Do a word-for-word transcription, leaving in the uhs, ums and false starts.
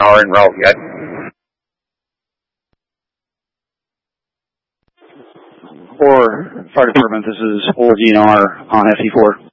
are enrolled yet. Or Fire Department, this is Old D N R on F E four.